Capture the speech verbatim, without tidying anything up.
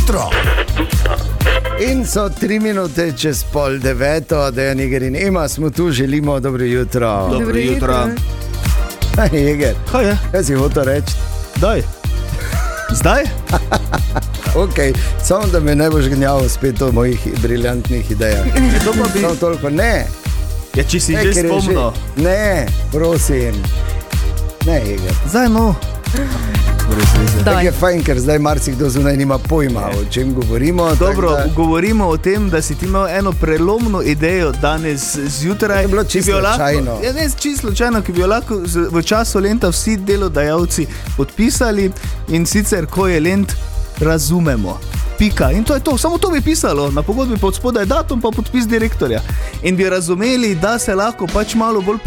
jutro. In so tri minute čez pol deveto, Dejan, Jeger in Ema smo tu, želimo dobro jutro. Dobro, dobro jutro. Hej, Jeger. Kaj je? Kaj si hotel reči? Daj. Zdaj? Ok, samo da me ne boš gnjavil spet o mojih briljantnih idejah. To pa bi... Samo toliko, ne. Ja, če si ne, že spomnil. Že... Ne, prosim. Ne, Jeger. Zdaj no. Tako je fajn, ker zdaj marsikdo zunaj nima pojma, o čem govorimo. Dobro, da... govorimo o tem, da si ti imel eno prelomno idejo danes zjutraj. Je bilo čisto slučajno. Ja, ne, čisto slučajno, ki bi jo lahko v času Lenta vsi delodajalci podpisali, in sicer, ko je Lent, razumemo. Pika. In to je to, samo to bi pisalo, na pogodbi pod spodaj datum pa podpis direktorja. In bi razumeli, da se lahko pač malo bolj